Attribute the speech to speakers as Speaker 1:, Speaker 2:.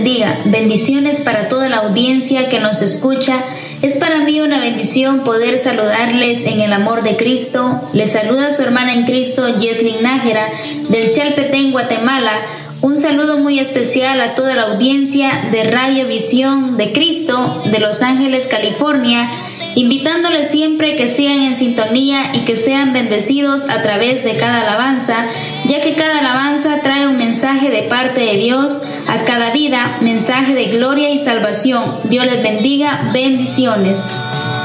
Speaker 1: bendiga. Bendiciones para toda la audiencia que nos escucha. Es para mí una bendición poder saludarles en el amor de Cristo. Les saluda su hermana en Cristo, Yeslin Nájera, del Chalpetén, Guatemala. Un saludo muy especial a toda la audiencia de Radio Visión de Cristo de Los Ángeles, California, invitándoles siempre que sigan en sintonía y que sean bendecidos a través de cada alabanza, ya que cada alabanza trae un mensaje de parte de Dios a cada vida, mensaje de gloria y salvación. Dios les bendiga, bendiciones.